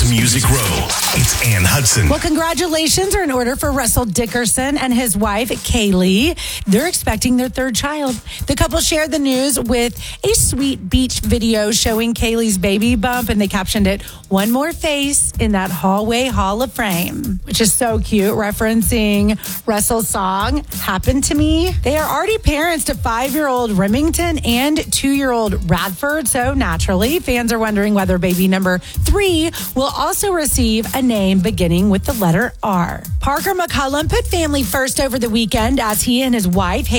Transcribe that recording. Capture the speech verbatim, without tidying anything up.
Music Row. It's Ann Hudson. Well, congratulations are in order for Russell Dickerson and his wife, Kaylee. They're expecting their third child. The couple shared the news with a sweet beach video showing Kaylee's baby bump, and they captioned it, "One more face in that hallway hall of fame," which is so cute, referencing Russell's song, "Happened to Me." They are already parents to five-year-old Remington and two-year-old Radford, so naturally, fans are wondering whether baby number three will also receive a name beginning with the letter R. Parker McCullum put family first over the weekend as he and his wife,